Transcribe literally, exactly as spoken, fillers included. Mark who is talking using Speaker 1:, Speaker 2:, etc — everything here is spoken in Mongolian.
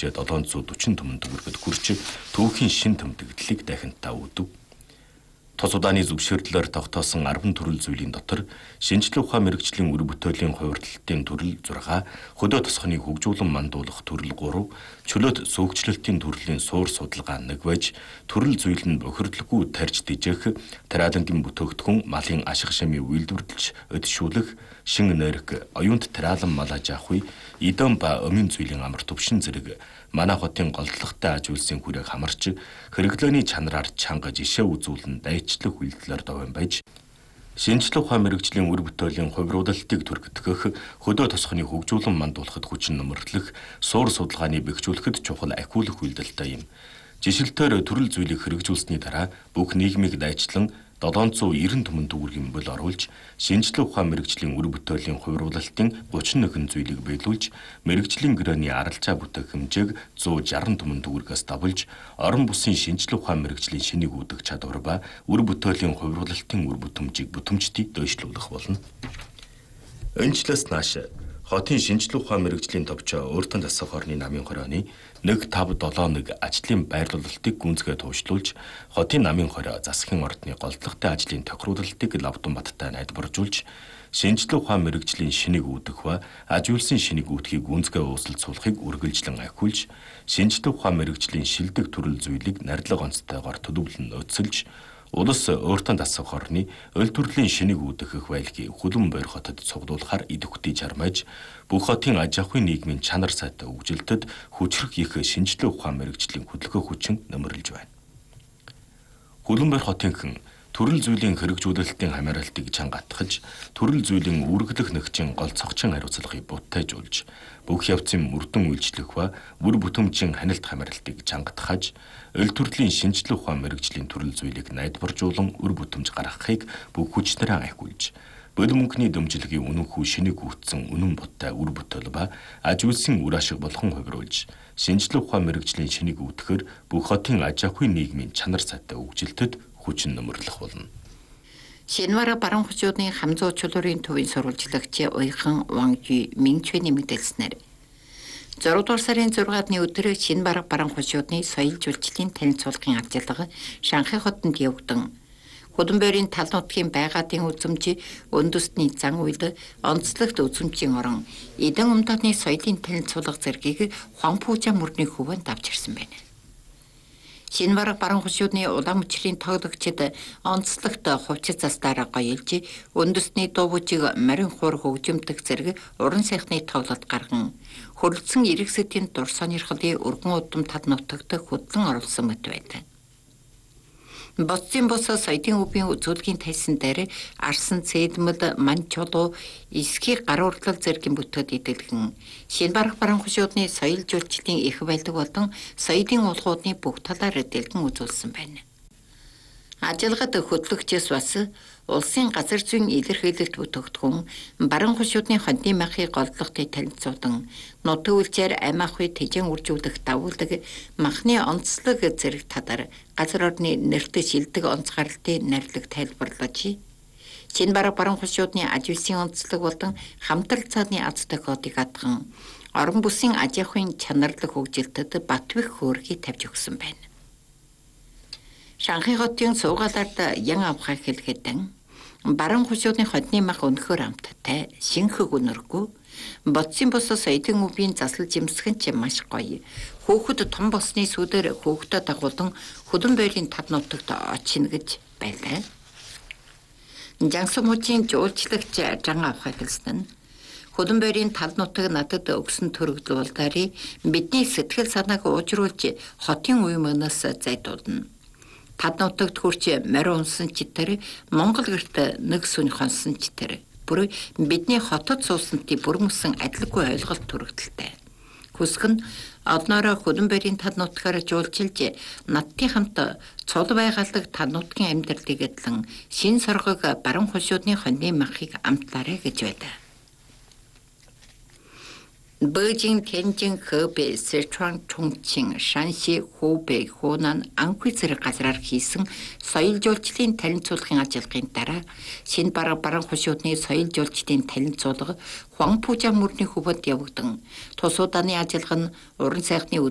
Speaker 1: хэмжээ долоон зуун дөрвөн түмэн төгрөгөд хүрч түүхийн шин тэмдэглэлийг дахинтаа өгдөг. Тус удааны зөвшөөрлөөр тогтоосон арван төрөл зүйлийн дотор шинжлэх ухаан мэрэгжлийн үр бүтээлийн хувирдлтын төрөл зураг, хөдөө тосгоны хөгжүүлэн мандуулах төрөл гурав, чөлөөт сүүгчлэлтийн төрлийн суур судалгаа нэг байж, төрөл зүйл нь бохирдлоггүй тарж дижээх, тариалангийн бүтээгдэхүүн, малын ашиг шамын үйлдвэрлэж өдшүүлэх, шин нэрх, оюунт тариалан мал аж ахуй, идэм ба өмнө зүйлийн амар төвшин зэрэг манай хотын голдлоготой аж үйлсийн хүрээг хамарч хэрэглээний чанараар чанга жишээ үзүүлэн дайчлах үйлдэлээр довон байж шинжлэх ухаан мэрэгжлийн үр бүтээлийн хувируудалтыг түргэтгэх, хөдөө тосгоны хөгжүүлэн мандуулахад хүчин нэмэрлэх, суур судалгааны бэхжүүлэхэд чухал ахиулах үйлдэлтэй юм. Жишэлтээр төрөл зүйлийг хэрэгжүүлсэний дараа бүх нийгмийг дайчлан долоон зуун найман түмэн төгрөгийн бөл оруулж, шинжлэх ухаан мэрэгжлийн үр бүтээлийн хувируулалтын гучин нэгэн зүйлийг биелүүлж, мэрэгжлийн гэрээний аралжаа бүтээх хэмжээг зуун шарван түмэн төгрөгөөс давулж, орон бусын шинжлэх ухаан мэрэгжлийн шинийг үүдэх чадвар ба үр бүтээлийн хувируулалтын үр бүтэмжийг бүтэмжтэй дэвшлүүлэх болно. Энэчлээс нааш хотын шинжлэх ухаан мэрэгжлийн товчоо өөртөө засах орны намын хорооны нэг тав долоон нэг ажлын байрлуулалтыг гүнзгий туушруулж, хотын намын хороо засгийн ордны голдлоготой ажлын тохируулалтыг лавдан баттай найдваржуулж, шинжлэх ухаан мэрэгжлийн шинийг үүдэх ба аж үйлсийн шинийг үүдхийг гүнзгий ууслалцуулахыг үргэлжлэн ахиулж, шинжлэх ухаан мэрэгжлийн шилдэг төрөл зүйлийг нардлага онцтойгоор төлөвлөн нөөцлж, улс өөртөө засах орны өл төрлийн шинийг үүдэх байлгийг Хүлэн Бойр хотод цуглуулахаар идэвхтэй жармаж, бүх хотын аж ахуйн нийгмийн чанар сайтай хөгжилтөд хүчрэх их шинжлэх ухаан мэрэгжлийн хөдөлгөөн хүчин нэмэрлж байна. Хүлэн Бойр хотынхан төрөл зүйлийн хэрэгжүүлэлтийн хамааралтыг чангатгаж, төрөл зүйлийн үүргэлэх нэгжийн гол цогцын хариуцлагыг буттайжуулж, бүх явцын мөрдөн үйлчлэх ба бүр бүтэмжийн хяналт хамааралтыг чангатгаж, өл төрлийн шинжлэх ухаан мэрэгжлийн төрөл зүйлийг найдваржуулан үр бүтэмж гаргахыг бүх хүчнээрээ ахиулж, бод мөнгөний дэмжлэгийн үнэнхүү шинийг үүдсэн үнэн буттай үр бүтээл ба аж үйлсийн үр ашиг болгон хувируулж, шинжлэх ухаан мэрэгжлийн шинийг үүдэхээр бүх хотын аж ахуйн нийгмийн чанар сайтай хөгжилтөд хүчин нэмэрлэх болно.
Speaker 2: Шинвара баруун хучуудын хамзуу чулуурын төвийн сурвалжлагч Уйхан Ванги Минчвэний мэдээлснээр зураг дугаар сарын зургаадны өдөр Шинвара баруун хучуудын соёл жуулчлалын танилцуулгын ажиллагаа Шанхай хотод явагдан, Хүлэн Бойрын тал нутгийн байгаадын үзэмж, өндөсний зан үед онцлогт үзэмжийн орон, эдэн умдааны соёлын танилцуулга зэргийг Хуанпужа мөрний хөвөнд авч ирсэн байна. Шинвара баруун хучуудны улаан мөчрийн тоглогчид онцлогт хувьчид застаараа гоёлж, өндөсний дуу бүжиг марин хуур хөгжимдөх зэрэг уран сайхны тоглолт гарган, хөрөлдсөн эрэг сэдийн дур сонирхлын өргөн удам тал нутагт хөдлөн оруулсан мэт байдаг. Боцын бос соёлын өвийн үзүүлгийн тайсан дээр арсан цэдмэл, манчолоо, эсхий гар урлал зэргийн бүтэд идэлгэн, Шинвара баруун хучуудны соёл жуулчлалын их байлдаг болон соёлын уулгуудны бүх талаар дэлгэн үзүүлсэн байна. Ажиллагад хөтлөгчөөс бас улсын газар зүйн илэрхийлэлт бүтээгдэхүүн, баруун хучуудны хоньны махыг голдлоготой танилцуулан, нутаг үйлчээр амь ахуй тэжэн үржүүлэх давуулдаг махны онцлог зэрэг тадар газар орны нэртэй шилдэг онцгарлалтын нарилаг тайлбарлаж, Шинвара баруун хучуудны аж үйлсийн онцлог болон хамтрал цааны аз тохиолыг адхан, орон бүсийн аж ахуйн чанарлаг хөгжилтөд бат бэх хөөргийг тавьж өгсөн байна. Шанхай хотын суугаалаард ян авхаа хэлэхэд баруун хучуудны хоньны мах өнөхөр амттай, шинхэг өнөргүй, боцын бос соёлын өвийн заслал жимсгэн ч маш гоё. Хөөхөд том болсны сүдээр хөөхдөд дагуулан Хүлэн Бойрын тал нутагт очино гэж байлаа. Жансам мужийн жуулчлагч Жан авхаа хэлсэн нь Хүлэн Бойрын тал нутаг надад өгсөн төрөгдөл болдоорыг бидний сэтгэл санааг уужруулж хотын үе мөнөөс зайдуулна. Тал нутагт хүрч морин унсан ч тэр, Монгол гэрт нэг сүн хонсон ч тэр, бүр бидний хотод суусантай бүрмөсөн адилгүй ойлголт төрөгдөлтэй. Хүсэх нь одноороо Хүлэн Бойрын тал нутгаар жуулчилж, надтай хамт цол байгаалдаг тал нутгийн амьдралыг эдлэн шин соргог баруун хучуудны хоньны махыг амтлаарай гэж байлаа. Бээжин, Тяньжин, Хэбэй, Сычуан, Чунчин, Шанси, Хубэй, Хунан, Анhui зэрэг газраар хийсэн соёл жуулчлалын танилцуулгын ажиллагааны дараа Шинвара баруун хучуудны соёл жуулчлалын танилцуулга Хуанпужа мөрний хөвөнд явагдан, тус удааны ажиллагаа нь уран сайхны